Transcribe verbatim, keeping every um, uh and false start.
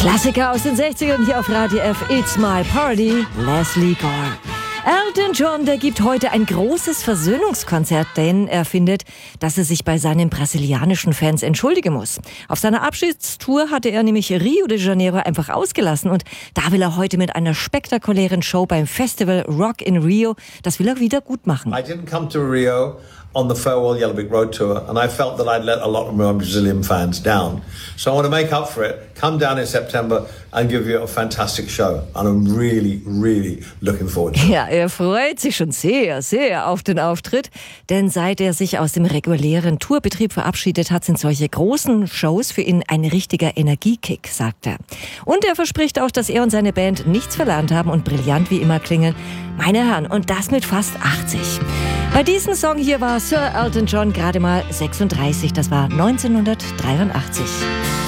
Klassiker aus den sechzigern hier auf Radio F. It's My Party, Leslie Gore. Elton John, der gibt heute ein großes Versöhnungskonzert, denn er findet, dass er sich bei seinen brasilianischen Fans entschuldigen muss. Auf seiner Abschiedstour hatte er nämlich Rio de Janeiro einfach ausgelassen und da will er heute mit einer spektakulären Show beim Festival Rock in Rio, das will er wieder gut machen. I didn't come to Rio on the farewell Yellow Brick Road tour, and I felt that I'd let a lot of my Brazilian fans down. So I want to make up for it, come down in September and give you a fantastic show. And I'm really, really looking forward to it. Ja, er freut sich schon sehr, sehr auf den Auftritt, denn seit er sich aus dem regulären Tourbetrieb verabschiedet hat, sind solche großen Shows für ihn ein richtiger Energiekick, sagt er. Und er verspricht auch, dass er und seine Band nichts verlernt haben und brillant wie immer klingen. Meine Herren, und das mit fast achtzig. Bei diesem Song hier war Sir Elton John gerade mal sechsunddreißig, das war neunzehnhundertdreiundachtzig.